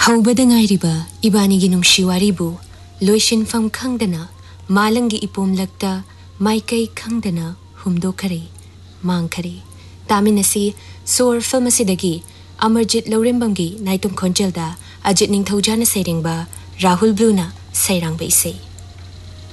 हौबदंगाइरिबा इबानीगी नुंगशिवारीबु लोइसिनफम खंगदना मालंगी इपोमलक्ता माइकई खंगदना हुमदोखरे मांगखरे तामिनसी सोर फिल्म असिदगी अमरजीत लौरेंबमगी नाइतुम खोंजेलदा अजित निंगथौजाना सैरेंबा राहुल ब्लूना सैरांगबा इसै।